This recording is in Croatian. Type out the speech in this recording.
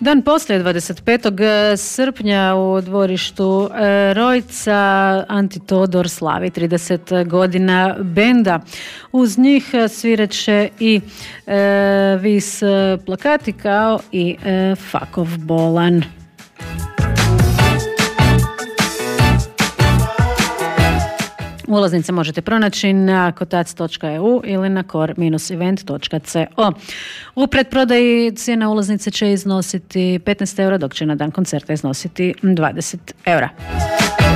Dan poslije 25. srpnja u dvorištu Rojca Antitodor slavi 30 godina benda. Uz njih svireće i Vis plakati kao i Fakov bolan. Ulaznice možete pronaći na kotac.eu ili na kor-event.co. U pretprodaji cijena ulaznice će iznositi 15 eura, dok će na dan koncerta iznositi 20 eura.